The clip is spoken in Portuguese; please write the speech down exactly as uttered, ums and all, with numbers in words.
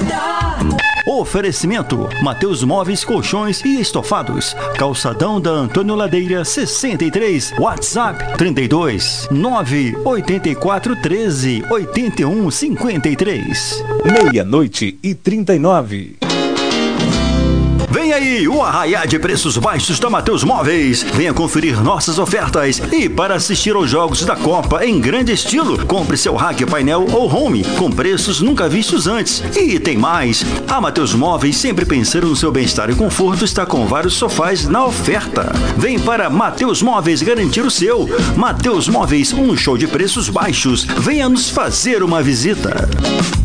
Oferecimento: Mateus Móveis, Colchões e Estofados. Calçadão da Antônio Ladeira, sessenta e três. WhatsApp: trinta e dois, nove oito quatro, treze, oitenta e um, cinquenta e três. Meia-noite e trinta e nove. Vem aí o arraiá de preços baixos da Mateus Móveis. Venha conferir nossas ofertas e para assistir aos jogos da Copa em grande estilo, compre seu rack, painel ou home com preços nunca vistos antes. E tem mais, a Mateus Móveis, sempre pensando no seu bem-estar e conforto, está com vários sofás na oferta. Vem para Mateus Móveis garantir o seu. Mateus Móveis, um show de preços baixos. Venha nos fazer uma visita.